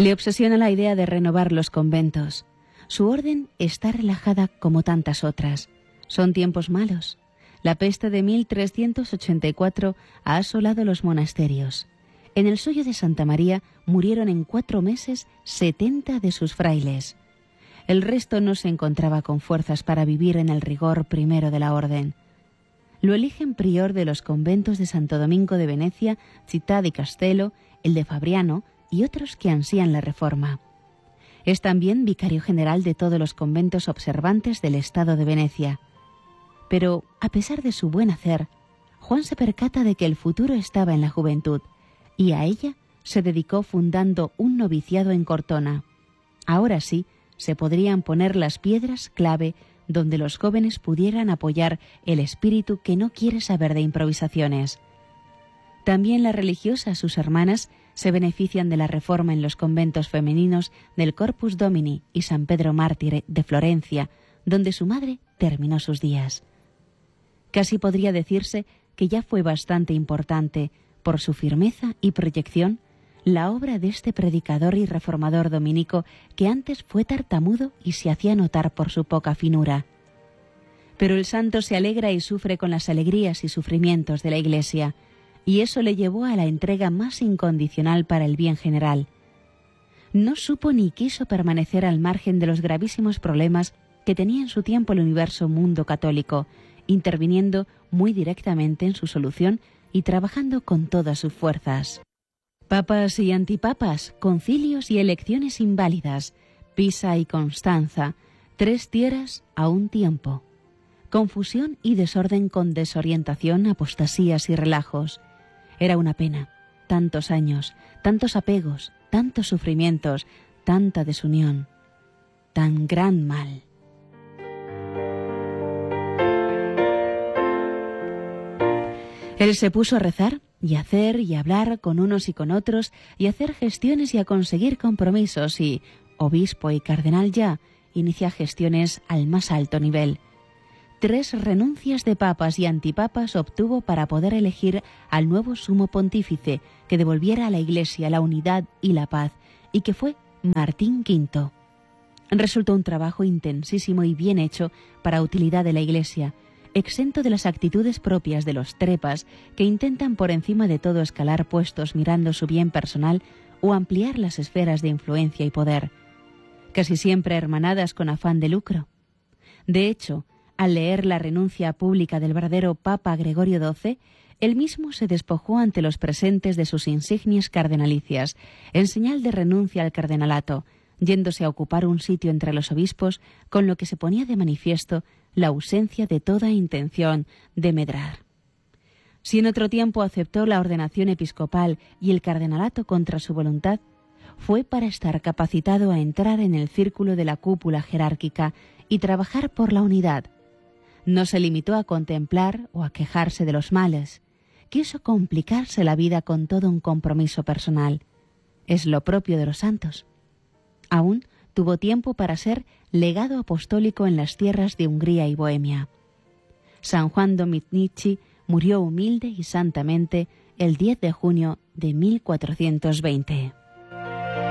Le obsesiona la idea de renovar los conventos. Su orden está relajada como tantas otras. Son tiempos malos. La peste de 1384 ha asolado los monasterios. En el suyo de Santa María murieron en 4 meses 70 de sus frailes. El resto no se encontraba con fuerzas para vivir en el rigor primero de la orden. Lo eligen prior de los conventos de Santo Domingo de Venecia, Città di Castello, el de Fabriano y otros que ansían la reforma. Es también vicario general de todos los conventos observantes del Estado de Venecia. Pero, a pesar de su buen hacer, Juan se percata de que el futuro estaba en la juventud, y a ella se dedicó fundando un noviciado en Cortona. Ahora sí, se podrían poner las piedras clave donde los jóvenes pudieran apoyar el espíritu que no quiere saber de improvisaciones. También las religiosas, sus hermanas, se benefician de la reforma en los conventos femeninos del Corpus Domini y San Pedro Mártir de Florencia, donde su madre terminó sus días. Casi podría decirse que ya fue bastante importante, por su firmeza y proyección, la obra de este predicador y reformador dominico que antes fue tartamudo y se hacía notar por su poca finura. Pero el santo se alegra y sufre con las alegrías y sufrimientos de la Iglesia, y eso le llevó a la entrega más incondicional para el bien general. No supo ni quiso permanecer al margen de los gravísimos problemas que tenía en su tiempo el universo mundo católico, interviniendo muy directamente en su solución y trabajando con todas sus fuerzas. Papas y antipapas, concilios y elecciones inválidas, Pisa y Constanza, 3 tierras a un tiempo. Confusión y desorden con desorientación, apostasías y relajos. Era una pena, tantos años, tantos apegos, tantos sufrimientos, tanta desunión, tan gran mal. Él se puso a rezar y a hacer y a hablar con unos y con otros y a hacer gestiones y a conseguir compromisos y, obispo y cardenal ya, inicia gestiones al más alto nivel. 3 renuncias de papas y antipapas obtuvo para poder elegir al nuevo sumo pontífice que devolviera a la Iglesia la unidad y la paz, y que fue Martín V. Resultó un trabajo intensísimo y bien hecho para utilidad de la Iglesia, exento de las actitudes propias de los trepas que intentan por encima de todo escalar puestos mirando su bien personal o ampliar las esferas de influencia y poder, casi siempre hermanadas con afán de lucro. De hecho, al leer la renuncia pública del verdadero Papa Gregorio XII, él mismo se despojó ante los presentes de sus insignias cardenalicias, en señal de renuncia al cardenalato, yéndose a ocupar un sitio entre los obispos, con lo que se ponía de manifiesto la ausencia de toda intención de medrar. Si en otro tiempo aceptó la ordenación episcopal y el cardenalato contra su voluntad, fue para estar capacitado a entrar en el círculo de la cúpula jerárquica y trabajar por la unidad. No se limitó a contemplar o a quejarse de los males. Quiso complicarse la vida con todo un compromiso personal. Es lo propio de los santos. Aún tuvo tiempo para ser legado apostólico en las tierras de Hungría y Bohemia. San Juan Dominici murió humilde y santamente el 10 de junio de 1420.